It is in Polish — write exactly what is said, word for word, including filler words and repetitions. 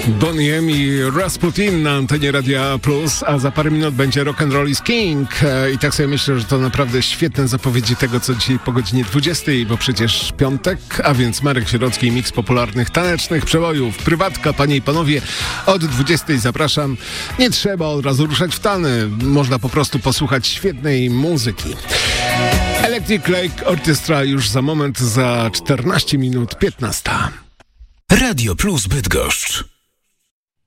Bonnie M i Rasputin na antenie Radia Plus, a za parę minut będzie Rock and Roll is King. I tak sobie myślę, że to naprawdę świetne zapowiedzi tego, co dzisiaj po godzinie dwudziestej, bo przecież piątek, a więc Marek Sierocki, miks popularnych tanecznych przebojów. Prywatka, panie i panowie, od dwudziestej zapraszam. Nie trzeba od razu ruszać w tany, można po prostu posłuchać świetnej muzyki. Electric Lake Orchestra już za moment, za czternaście minut piętnaście. Radio Plus Bydgoszcz.